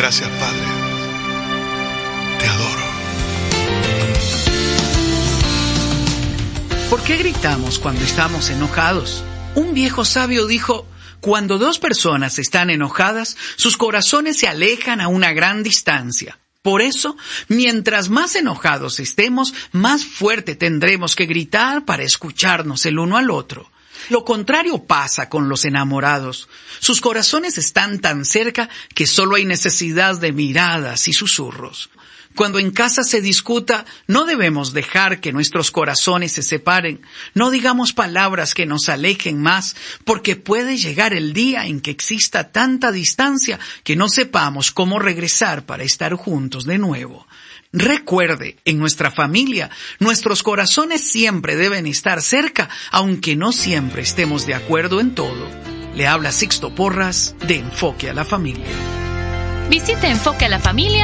Gracias, Padre. Te adoro. ¿Por qué gritamos cuando estamos enojados? Un viejo sabio dijo: cuando dos personas están enojadas, sus corazones se alejan a una gran distancia. Por eso, mientras más enojados estemos, más fuerte tendremos que gritar para escucharnos el uno al otro. Lo contrario pasa con los enamorados. Sus corazones están tan cerca que solo hay necesidad de miradas y susurros. Cuando en casa se discuta, no debemos dejar que nuestros corazones se separen. No digamos palabras que nos alejen más, porque puede llegar el día en que exista tanta distancia que no sepamos cómo regresar para estar juntos de nuevo. Recuerde, en nuestra familia, nuestros corazones siempre deben estar cerca, aunque no siempre estemos de acuerdo en todo. Le habla Sixto Porras de Enfoque a la Familia. Visite enfoquealafamilia.org.